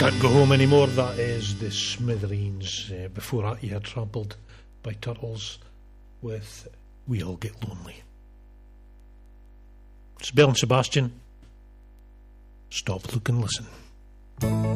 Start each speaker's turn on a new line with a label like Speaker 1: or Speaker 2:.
Speaker 1: Can't Go Home Anymore. That is the Smithereens. Before that you had Trampled by Turtles with We All Get Lonely. It's Belle and Sebastian. Stop, Look and Listen.